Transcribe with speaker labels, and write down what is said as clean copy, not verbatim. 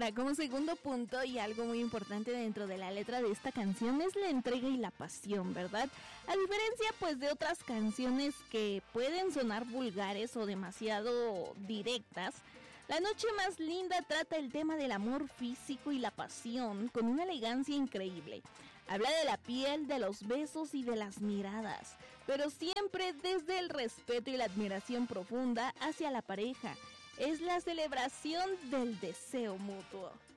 Speaker 1: Ahora, como segundo punto y algo muy importante dentro de la letra de esta canción es la entrega y la pasión, ¿verdad? A diferencia pues de otras canciones que pueden sonar vulgares o demasiado directas, La noche más linda trata el tema del amor físico y la pasión con una elegancia increíble. Habla de la piel, de los besos y de las miradas, pero siempre desde el respeto y la admiración profunda hacia la pareja. Es la celebración del deseo mutuo.